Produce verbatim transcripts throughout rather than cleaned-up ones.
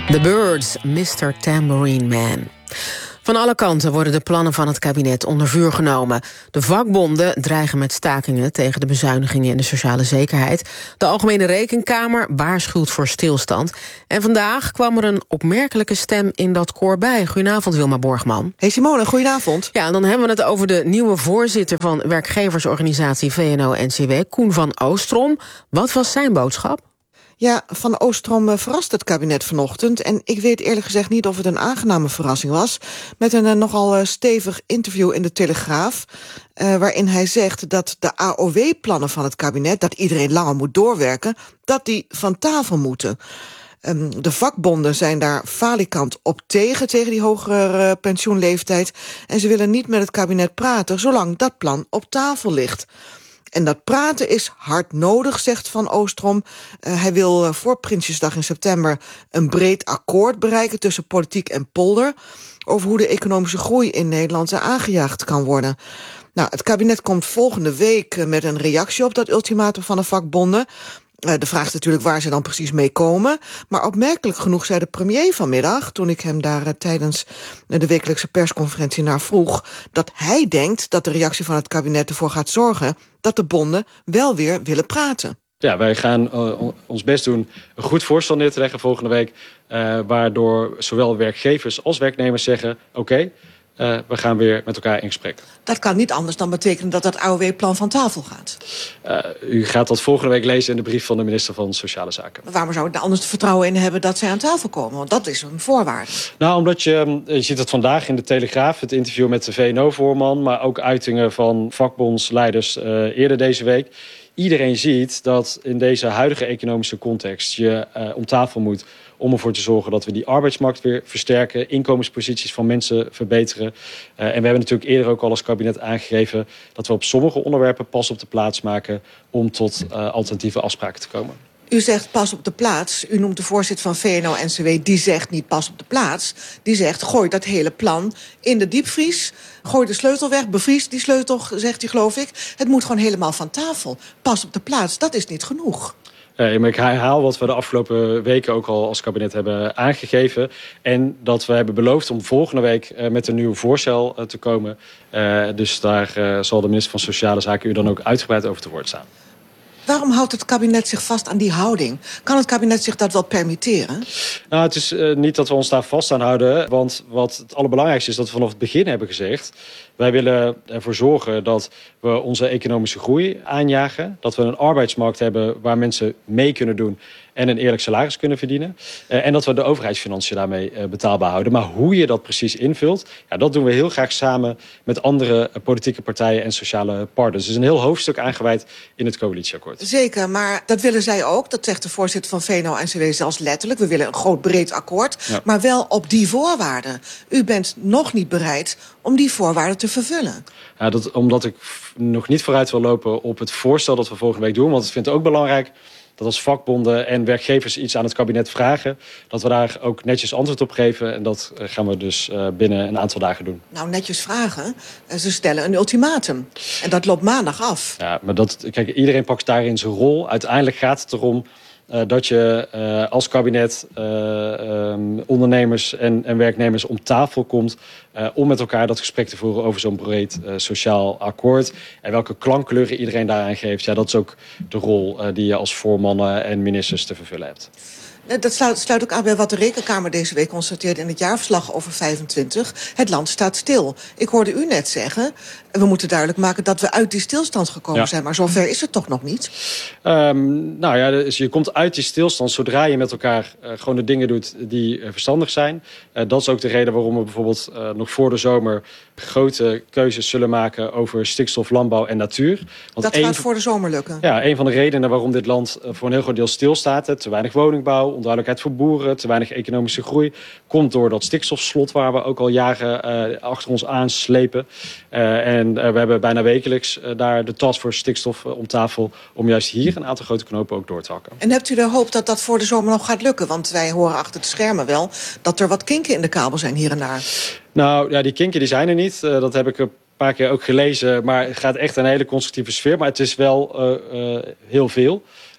The Birds, mister Tambourine Man. Van alle kanten worden de plannen van het kabinet onder vuur genomen. De vakbonden dreigen met stakingen tegen de bezuinigingen in de sociale zekerheid. De Algemene Rekenkamer waarschuwt voor stilstand. En vandaag kwam er een opmerkelijke stem in dat koor bij. Goedenavond, Wilma Borgman. Hey Simone, goedenavond. Ja, en dan hebben we het over de nieuwe voorzitter van werkgeversorganisatie V N O N C W, Koen van Oostrom. Wat was zijn boodschap? Ja, Van Oostrom verrast het kabinet vanochtend. En ik weet eerlijk gezegd niet of het een aangename verrassing was. Met een uh, nogal uh, stevig interview in de Telegraaf. Uh, waarin hij zegt dat de A O W-plannen van het kabinet, dat iedereen langer moet doorwerken, dat die van tafel moeten. Um, de vakbonden zijn daar falikant op tegen, tegen die hogere uh, pensioenleeftijd. En ze willen niet met het kabinet praten, zolang dat plan op tafel ligt. En dat praten is hard nodig, zegt Van Oostrom. Uh, hij wil uh, voor Prinsjesdag in september een breed akkoord bereiken tussen politiek en polder over hoe de economische groei in Nederland aangejaagd kan worden. Nou, het kabinet komt volgende week uh, met een reactie op dat ultimatum van de vakbonden. Uh, de vraag is natuurlijk waar ze dan precies mee komen. Maar opmerkelijk genoeg zei de premier vanmiddag, toen ik hem daar uh, tijdens uh, de wekelijkse persconferentie naar vroeg, dat hij denkt dat de reactie van het kabinet ervoor gaat zorgen dat de bonden wel weer willen praten. Ja, wij gaan uh, ons best doen een goed voorstel neer te leggen volgende week, Uh, waardoor zowel werkgevers als werknemers zeggen, oké, okay, Uh, we gaan weer met elkaar in gesprek. Dat kan niet anders dan betekenen dat dat A O W-plan van tafel gaat. Uh, u gaat dat volgende week lezen in de brief van de minister van Sociale Zaken. Maar waarom zou ik er anders vertrouwen in hebben dat zij aan tafel komen? Want dat is een voorwaarde. Nou, omdat je, je ziet het vandaag in de Telegraaf, het interview met de V N O-voorman, maar ook uitingen van vakbondsleiders uh, eerder deze week. Iedereen ziet dat in deze huidige economische context je uh, om tafel moet om ervoor te zorgen dat we die arbeidsmarkt weer versterken, inkomensposities van mensen verbeteren. Uh, en we hebben natuurlijk eerder ook al als kabinet aangegeven dat we op sommige onderwerpen pas op de plaats maken om tot uh, alternatieve afspraken te komen. U zegt pas op de plaats. U noemt de voorzitter van V N O N C W. Die zegt niet pas op de plaats. Die zegt gooi dat hele plan in de diepvries. Gooi de sleutel weg, bevries die sleutel, zegt hij geloof ik. Het moet gewoon helemaal van tafel. Pas op de plaats, dat is niet genoeg. Uh, maar ik herhaal wat we de afgelopen weken ook al als kabinet hebben aangegeven. En dat we hebben beloofd om volgende week uh, met een nieuw voorstel uh, te komen. Uh, dus daar uh, zal de minister van Sociale Zaken u dan ook uitgebreid over te woord staan. Waarom houdt het kabinet zich vast aan die houding? Kan het kabinet zich dat wel permitteren? Nou, het is uh, niet dat we ons daar vast aan houden. Want wat het allerbelangrijkste is dat we vanaf het begin hebben gezegd, wij willen ervoor zorgen dat we onze economische groei aanjagen. Dat we een arbeidsmarkt hebben waar mensen mee kunnen doen en een eerlijk salaris kunnen verdienen. Uh, en dat we de overheidsfinanciën daarmee uh, betaalbaar houden. Maar hoe je dat precies invult, ja, dat doen we heel graag samen met andere uh, politieke partijen en sociale partners. Er is een heel hoofdstuk aangewijd in het coalitieakkoord. Zeker, maar dat willen zij ook. Dat zegt de voorzitter van V N O N C W zelfs letterlijk. We willen een groot breed akkoord, ja, maar wel op die voorwaarden. U bent nog niet bereid om die voorwaarden te vervullen. Ja, dat, omdat ik nog niet vooruit wil lopen op het voorstel dat we volgende week doen. Want ik vind het ook belangrijk dat als vakbonden en werkgevers iets aan het kabinet vragen, dat we daar ook netjes antwoord op geven. En dat gaan we dus uh, binnen een aantal dagen doen. Nou, netjes vragen. Ze stellen een ultimatum. En dat loopt maandag af. Ja, maar dat, kijk, iedereen pakt daarin zijn rol. Uiteindelijk gaat het erom Uh, dat je uh, als kabinet uh, um, ondernemers en, en werknemers om tafel komt uh, om met elkaar dat gesprek te voeren over zo'n breed uh, sociaal akkoord. En welke klankkleuren iedereen daaraan geeft, ja, dat is ook de rol uh, die je als voormannen en ministers te vervullen hebt. Dat sluit, sluit ook aan bij wat de Rekenkamer deze week constateerde in het jaarverslag over vijfentwintig. Het land staat stil. Ik hoorde u net zeggen, we moeten duidelijk maken dat we uit die stilstand gekomen ja. zijn. Maar zover is het toch nog niet? Um, nou ja, dus je komt uit die stilstand zodra je met elkaar uh, gewoon de dingen doet die uh, verstandig zijn. Uh, dat is ook de reden waarom we bijvoorbeeld uh, nog voor de zomer grote keuzes zullen maken over stikstof, landbouw en natuur. Want dat een, gaat voor de zomer lukken? Ja, een van de redenen waarom dit land uh, voor een heel groot deel stilstaat, hè, te weinig woningbouw, onduidelijkheid voor boeren, te weinig economische groei, komt door dat stikstofslot waar we ook al jaren uh, achter ons aanslepen. Uh, en uh, we hebben bijna wekelijks uh, daar de taskforce stikstof uh, om tafel om juist hier een aantal grote knopen ook door te hakken. En hebt u de hoop dat dat voor de zomer nog gaat lukken? Want wij horen achter de schermen wel dat er wat kinken in de kabel zijn hier en daar. Nou ja, die kinken die zijn er niet. Uh, dat heb ik een paar keer ook gelezen. Maar het gaat echt een hele constructieve sfeer. Maar het is wel uh, uh, heel veel.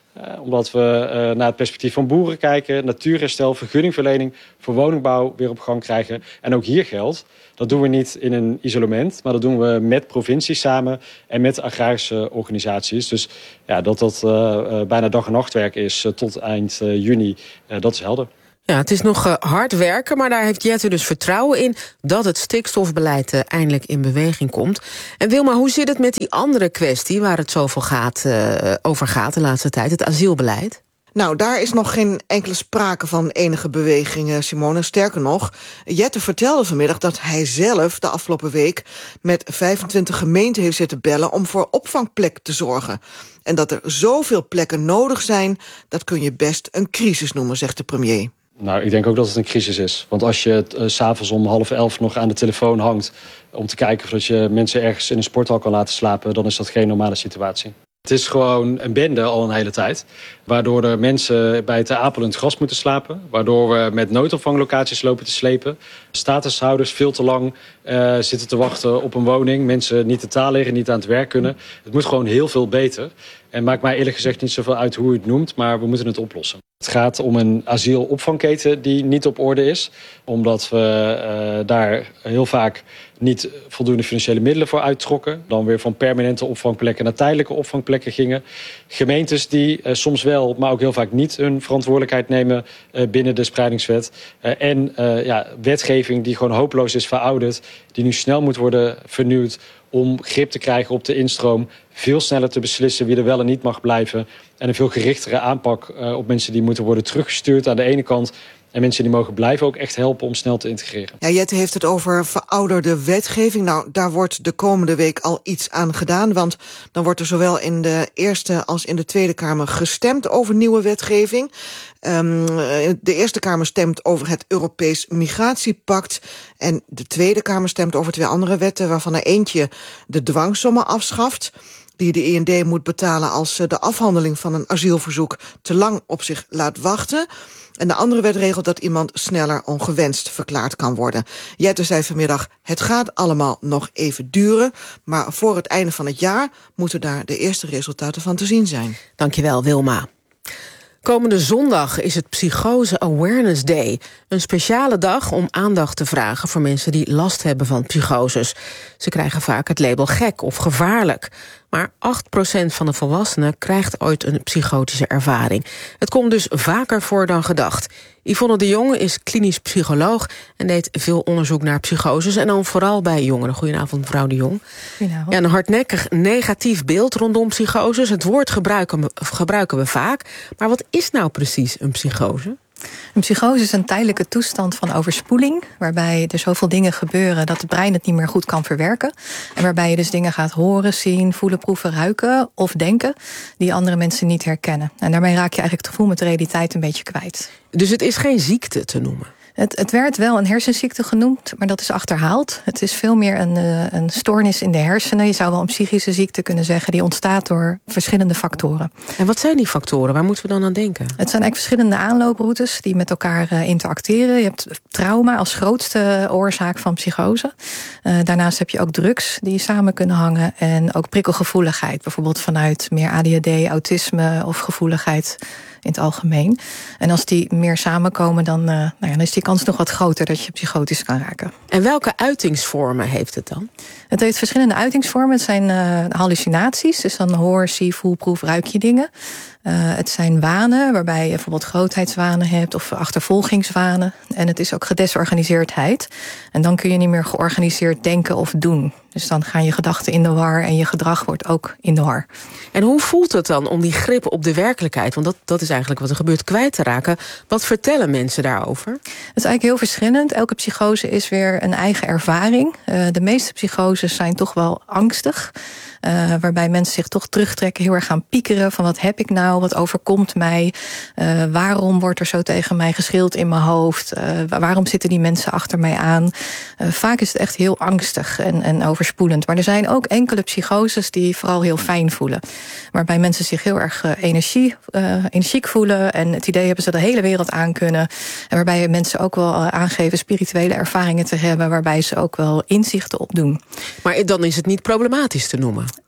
Uh, omdat we uh, naar het perspectief van boeren kijken, natuurherstel, vergunningverlening voor woningbouw weer op gang krijgen. En ook hier geldt, dat doen we niet in een isolement, maar dat doen we met provincies samen en met agrarische organisaties. Dus ja, dat dat uh, uh, bijna dag- en nachtwerk is uh, tot eind uh, juni, uh, dat is helder. Ja, het is nog uh, hard werken, maar daar heeft Jette dus vertrouwen in dat het stikstofbeleid uh, eindelijk in beweging komt. En Wilma, hoe zit het met die andere kwestie waar het zoveel gaat, uh, over gaat de laatste tijd, het asielbeleid? Nou, daar is nog geen enkele sprake van enige beweging, Simone. Sterker nog, Jette vertelde vanmiddag dat hij zelf de afgelopen week met vijfentwintig gemeenten heeft zitten bellen om voor opvangplek te zorgen. En dat er zoveel plekken nodig zijn, dat kun je best een crisis noemen, zegt de premier. Nou, ik denk ook dat het een crisis is. Want als je uh, 's avonds om half elf nog aan de telefoon hangt om te kijken of je mensen ergens in een sporthal kan laten slapen, dan is dat geen normale situatie. Het is gewoon een bende al een hele tijd. Waardoor er mensen bij te apelend gras moeten slapen. Waardoor we met noodopvanglocaties lopen te slepen. Statushouders veel te lang uh, zitten te wachten op een woning. Mensen niet de taal leren, niet aan het werk kunnen. Het moet gewoon heel veel beter. En maakt mij eerlijk gezegd niet zoveel uit hoe u het noemt, maar we moeten het oplossen. Het gaat om een asielopvangketen die niet op orde is. Omdat we uh, daar heel vaak niet voldoende financiële middelen voor uittrokken. Dan weer van permanente opvangplekken naar tijdelijke opvangplekken gingen. Gemeentes die uh, soms wel, maar ook heel vaak niet hun verantwoordelijkheid nemen uh, binnen de spreidingswet. Uh, en uh, ja, wetgeving die gewoon hopeloos is verouderd. Die nu snel moet worden vernieuwd om grip te krijgen op de instroom. Veel sneller te beslissen wie er wel en niet mag blijven. En een veel gerichtere aanpak uh, op mensen die moeten worden teruggestuurd aan de ene kant. En mensen die mogen blijven ook echt helpen om snel te integreren. Ja, Jette heeft het over verouderde wetgeving. Nou, daar wordt de komende week al iets aan gedaan. Want dan wordt er zowel in de Eerste als in de Tweede Kamer gestemd over nieuwe wetgeving. Um, de Eerste Kamer stemt over het Europees Migratiepact. En de Tweede Kamer stemt over twee andere wetten, waarvan er eentje de dwangsommen afschaft, die de I N D moet betalen als de afhandeling van een asielverzoek te lang op zich laat wachten. En de andere wet regelt dat iemand sneller ongewenst verklaard kan worden. Jette zei vanmiddag, het gaat allemaal nog even duren, maar voor het einde van het jaar moeten daar de eerste resultaten van te zien zijn. Dankjewel, Wilma. Komende zondag is het Psychose Awareness Day. Een speciale dag om aandacht te vragen voor mensen die last hebben van psychoses. Ze krijgen vaak het label gek of gevaarlijk. Maar acht procent van de volwassenen krijgt ooit een psychotische ervaring. Het komt dus vaker voor dan gedacht. Yvonne de Jong is klinisch psycholoog en deed veel onderzoek naar psychoses en dan vooral bij jongeren. Goedenavond, mevrouw de Jong. Goedenavond. Ja, een hardnekkig negatief beeld rondom psychoses. Het woord gebruiken we, gebruiken we vaak. Maar wat is nou precies een psychose? Een psychose is een tijdelijke toestand van overspoeling, waarbij er zoveel dingen gebeuren dat het brein het niet meer goed kan verwerken. En waarbij je dus dingen gaat horen, zien, voelen, proeven, ruiken of denken die andere mensen niet herkennen. En daarmee raak je eigenlijk het gevoel met de realiteit een beetje kwijt. Dus het is geen ziekte te noemen? Het, het werd wel een hersenziekte genoemd, maar dat is achterhaald. Het is veel meer een, een stoornis in de hersenen. Je zou wel een psychische ziekte kunnen zeggen, die ontstaat door verschillende factoren. En wat zijn die factoren? Waar moeten we dan aan denken? Het zijn eigenlijk verschillende aanlooproutes die met elkaar interacteren. Je hebt trauma als grootste oorzaak van psychose. Uh, daarnaast heb je ook drugs die samen kunnen hangen. En ook prikkelgevoeligheid, bijvoorbeeld vanuit meer A D H D, autisme of gevoeligheid in het algemeen. En als die meer samenkomen, dan, uh, nou ja, dan is die kans nog wat groter dat je psychotisch kan raken. En welke uitingsvormen heeft het dan? Het heeft verschillende uitingsvormen. Het zijn uh, hallucinaties, dus dan hoor, zie, voel, proef, ruik je dingen. Uh, het zijn wanen, waarbij je bijvoorbeeld grootheidswanen hebt of achtervolgingswanen. En het is ook gedesorganiseerdheid. En dan kun je niet meer georganiseerd denken of doen. Dus dan gaan je gedachten in de war en je gedrag wordt ook in de war. En hoe voelt het dan om die grip op de werkelijkheid, want dat, dat is eigenlijk wat er gebeurt, kwijt te raken? Wat vertellen mensen daarover? Het is eigenlijk heel verschillend. Elke psychose is weer een eigen ervaring. Uh, de meeste psychoses zijn toch wel angstig. Uh, waarbij mensen zich toch terugtrekken, heel erg gaan piekeren van wat heb ik nou, wat overkomt mij, uh, waarom wordt er zo tegen mij geschild in mijn hoofd, uh, waarom zitten die mensen achter mij aan. Uh, vaak is het echt heel angstig en, en overspoelend. Maar er zijn ook enkele psychoses die vooral heel fijn voelen. Waarbij mensen zich heel erg uh, energie, uh, energiek voelen en het idee hebben ze de hele wereld aan kunnen. En waarbij mensen ook wel uh, aangeven spirituele ervaringen te hebben, waarbij ze ook wel inzichten opdoen. Maar dan is het niet problematisch te noemen?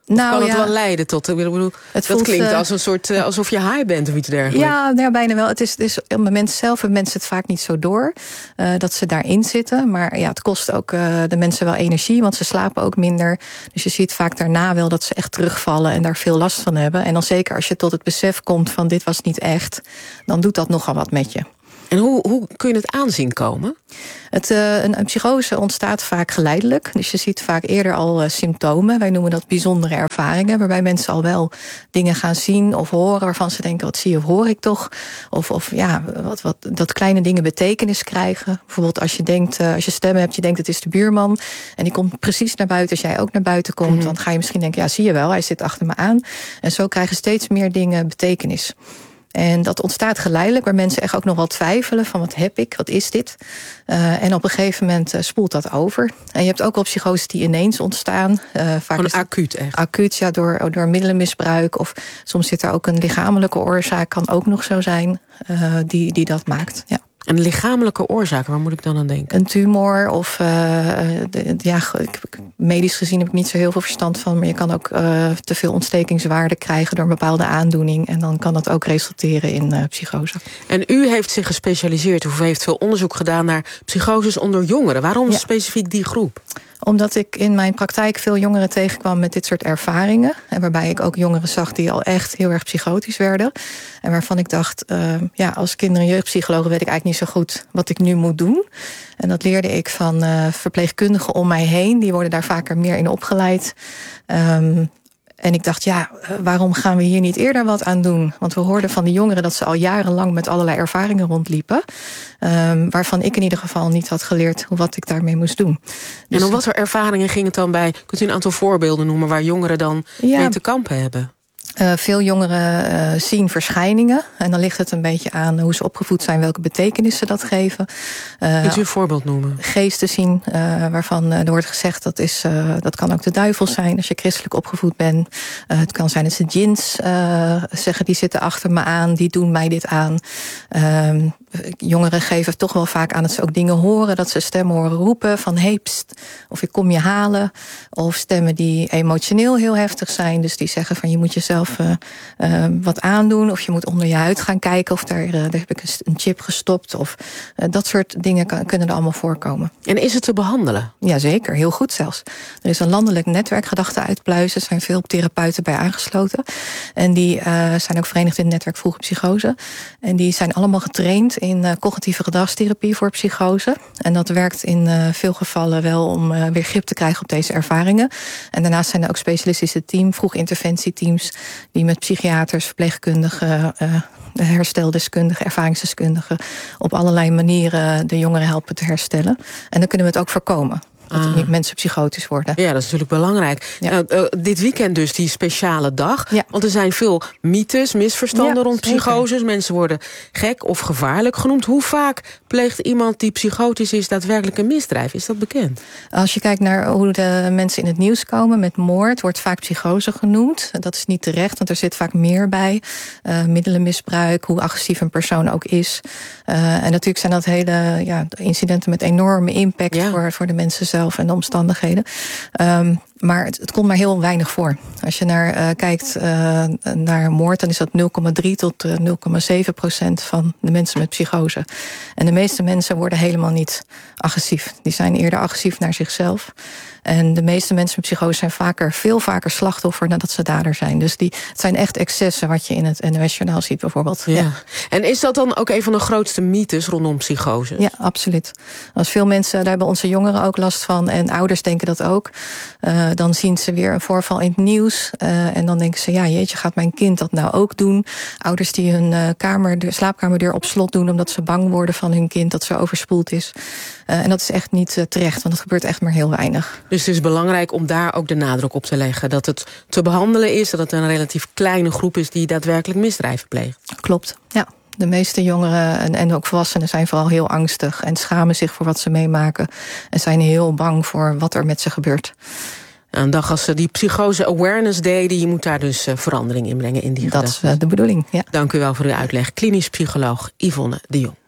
Nou, kan het ja, wel leiden tot... Ik bedoel, het dat voelt, klinkt als een soort uh, alsof je high bent of iets dergelijks. Ja, nou ja, bijna wel. Het is, het is op het moment zelf hebben mensen het vaak niet zo door uh, dat ze daarin zitten. Maar ja, het kost ook uh, de mensen wel energie, want ze slapen ook minder. Dus je ziet vaak daarna wel dat ze echt terugvallen en daar veel last van hebben. En dan zeker als je tot het besef komt van dit was niet echt, dan doet dat nogal wat met je. En hoe, hoe kun je het aanzien komen? Het, uh, een, een psychose ontstaat vaak geleidelijk. Dus je ziet vaak eerder al uh, symptomen. Wij noemen dat bijzondere ervaringen. Waarbij mensen al wel dingen gaan zien of horen waarvan ze denken, wat zie of hoor ik toch? Of, of ja, wat, wat, dat kleine dingen betekenis krijgen. Bijvoorbeeld als je denkt, uh, als je stemmen hebt, je denkt het is de buurman. En die komt precies naar buiten als jij ook naar buiten komt. Mm-hmm. Dan ga je misschien denken, ja, zie je wel, hij zit achter me aan. En zo krijgen steeds meer dingen betekenis. En dat ontstaat geleidelijk, waar mensen echt ook nog wel twijfelen van wat heb ik, wat is dit? Uh, en op een gegeven moment uh, spoelt dat over. En je hebt ook wel psychoses die ineens ontstaan. Uh, vaak Gewoon acuut echt? Acuut, ja, door, door middelenmisbruik. Of soms zit er ook een lichamelijke oorzaak, kan ook nog zo zijn, uh, die, die dat maakt, ja. En lichamelijke oorzaken, waar moet ik dan aan denken? Een tumor of, uh, de, ja, medisch gezien heb ik niet zo heel veel verstand van. Maar je kan ook uh, te veel ontstekingswaarde krijgen door een bepaalde aandoening. En dan kan dat ook resulteren in uh, psychose. En u heeft zich gespecialiseerd, of heeft veel onderzoek gedaan naar psychoses onder jongeren. Waarom ja. specifiek die groep? Omdat ik in mijn praktijk veel jongeren tegenkwam met dit soort ervaringen. En waarbij ik ook jongeren zag die al echt heel erg psychotisch werden. En waarvan ik dacht, uh, ja, als kinder- en jeugdpsycholoog weet ik eigenlijk niet zo goed wat ik nu moet doen. En dat leerde ik van uh, verpleegkundigen om mij heen. Die worden daar vaker meer in opgeleid. Um, En ik dacht, ja, waarom gaan we hier niet eerder wat aan doen? Want we hoorden van de jongeren dat ze al jarenlang met allerlei ervaringen rondliepen. Um, waarvan ik in ieder geval niet had geleerd hoe wat ik daarmee moest doen. Dus, en om wat voor ervaringen ging het dan bij? Kunt u een aantal voorbeelden noemen waar jongeren dan ja, mee te kampen hebben? Uh, veel jongeren uh, zien verschijningen. En dan ligt het een beetje aan hoe ze opgevoed zijn, welke betekenis ze dat geven. Uh, Kunt u een voorbeeld noemen? Geesten zien, uh, waarvan uh, er wordt gezegd dat is, uh, dat kan ook de duivel zijn als je christelijk opgevoed bent. Uh, het kan zijn dat ze djinns uh, zeggen, die zitten achter me aan, die doen mij dit aan. Uh, jongeren geven toch wel vaak aan dat ze ook dingen horen, dat ze stemmen horen roepen van hey, pst, of ik kom je halen. Of stemmen die emotioneel heel heftig zijn, dus die zeggen van je moet jezelf Uh, uh, wat aandoen, of je moet onder je huid gaan kijken of daar, uh, daar heb ik een chip gestopt, of uh, dat soort dingen kan, kunnen er allemaal voorkomen. En is het te behandelen? Jazeker, heel goed zelfs. Er is een landelijk netwerk gedachten uitpluizen, er zijn veel therapeuten bij aangesloten. En die uh, zijn ook verenigd in het netwerk Vroege Psychose. En die zijn allemaal getraind in uh, cognitieve gedragstherapie voor psychose. En dat werkt in uh, veel gevallen wel om uh, weer grip te krijgen op deze ervaringen. En daarnaast zijn er ook specialistische teams, vroeg interventieteams, die met psychiaters, verpleegkundigen, uh, hersteldeskundigen, ervaringsdeskundigen op allerlei manieren de jongeren helpen te herstellen. En dan kunnen we het ook voorkomen. Dat ah. niet mensen psychotisch worden. Ja, dat is natuurlijk belangrijk. Ja. Uh, uh, dit weekend dus die speciale dag. Ja. Want er zijn veel mythes, misverstanden ja, rond psychoses. Zeker. Mensen worden gek of gevaarlijk genoemd. Hoe vaak pleegt iemand die psychotisch is daadwerkelijk een misdrijf? Is dat bekend? Als je kijkt naar hoe de mensen in het nieuws komen met moord, wordt vaak psychose genoemd. Dat is niet terecht, want er zit vaak meer bij. Uh, middelenmisbruik, hoe agressief een persoon ook is. Uh, en natuurlijk zijn dat hele ja, incidenten met enorme impact ja. voor, voor de mensen zelf en de omstandigheden. Um, maar het, het komt maar heel weinig voor. Als je naar uh, kijkt uh, naar moord, dan is dat nul komma drie tot uh, nul komma zeven procent van de mensen met psychose. En de meeste mensen worden helemaal niet agressief. Die zijn eerder agressief naar zichzelf. En de meeste mensen met psychose zijn vaker, veel vaker slachtoffer nadat ze dader zijn. Dus die, het zijn echt excessen wat je in het N O S-journaal ziet bijvoorbeeld. Ja. Ja. En is dat dan ook een van de grootste mythes rondom psychose? Ja, absoluut. Als veel mensen, daar hebben onze jongeren ook last van en ouders denken dat ook. Uh, dan zien ze weer een voorval in het nieuws. Uh, en dan denken ze, ja jeetje, gaat mijn kind dat nou ook doen? Ouders die hun uh, kamer, de slaapkamerdeur op slot doen omdat ze bang worden van hun kind dat ze overspoeld is. Uh, en dat is echt niet uh, terecht, want dat gebeurt echt maar heel weinig. Dus het is belangrijk om daar ook de nadruk op te leggen. Dat het te behandelen is, dat het een relatief kleine groep is die daadwerkelijk misdrijven pleegt. Klopt, ja. De meeste jongeren en, en ook volwassenen zijn vooral heel angstig en schamen zich voor wat ze meemaken. En zijn heel bang voor wat er met ze gebeurt. Een dag als die Psychose Awareness Day, die moet daar dus verandering in brengen in die Dat gedachten. Is de bedoeling, ja. Dank u wel voor uw uitleg. Klinisch psycholoog Yvonne de Jong.